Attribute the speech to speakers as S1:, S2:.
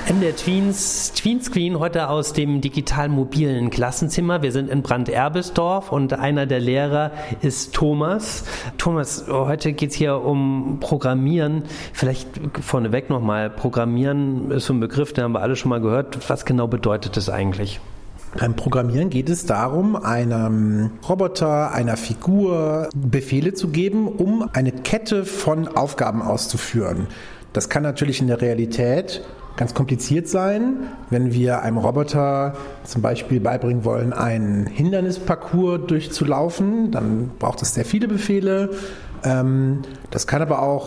S1: MDR Tweenscreen heute aus dem digital-mobilen Klassenzimmer. Wir sind in Brand-Erbisdorf und einer der Lehrer ist Thomas. Thomas, heute geht es hier um Programmieren. Vielleicht vorneweg nochmal, Programmieren ist so ein Begriff, den haben wir alle schon mal gehört. Was genau bedeutet das eigentlich?
S2: Beim Programmieren geht es darum, einem Roboter, einer Figur Befehle zu geben, um eine Kette von Aufgaben auszuführen. Das kann natürlich in der Realität ganz kompliziert sein, wenn wir einem Roboter zum Beispiel beibringen wollen, einen Hindernisparcours durchzulaufen, dann braucht es sehr viele Befehle. Das kann aber auch